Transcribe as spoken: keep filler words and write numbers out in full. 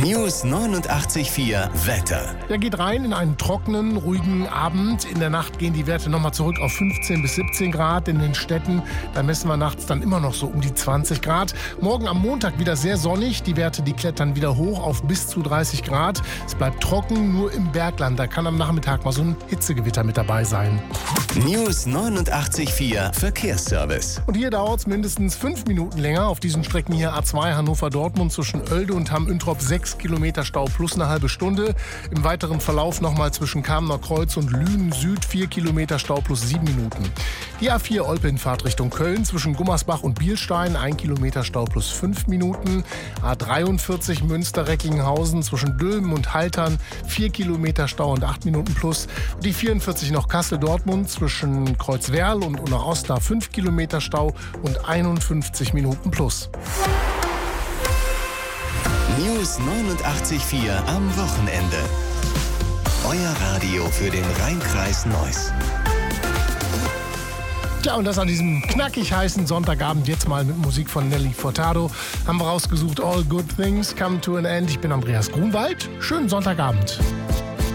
News neunundachtzig Komma vier Wetter. Der geht rein in einen trockenen, ruhigen Abend. In der Nacht gehen die Werte nochmal zurück auf fünfzehn bis siebzehn Grad. In den Städten, da messen wir nachts dann immer noch so um die zwanzig Grad. Morgen am Montag wieder sehr sonnig. Die Werte, die klettern wieder hoch auf bis zu dreißig Grad. Es bleibt trocken, nur im Bergland. Da kann am Nachmittag mal so ein Hitzegewitter mit dabei sein. News neunundachtzig Komma vier Verkehrsservice. Und hier dauert es mindestens fünf Minuten länger. Auf diesen Strecken hier A zwei Hannover-Dortmund zwischen Oelde und Hamm-Üntrop sechs Kilometer Stau plus eine halbe Stunde. Im weiteren Verlauf nochmal zwischen Kamener Kreuz und Lünen Süd vier Kilometer Stau plus sieben Minuten. Die A vier Olpe-Fahrt Richtung Köln zwischen Gummersbach und Bielstein ein Kilometer Stau plus fünf Minuten. A dreiundvierzig Münster-Recklinghausen zwischen Dülmen und Haltern vier Kilometer Stau und acht Minuten plus. Und die vierundvierzig noch Kassel-Dortmund zwischen Kreuzwerl und Unna-Oster fünf Kilometer Stau und einundfünfzig Minuten plus. News neunundachtzig Komma vier am Wochenende. Euer Radio für den Rhein-Kreis Neuss. Tja, und das an diesem knackig heißen Sonntagabend jetzt mal mit Musik von Nelly Furtado. Haben wir rausgesucht All Good Things Come to an End. Ich bin Andreas Grunwald. Schönen Sonntagabend.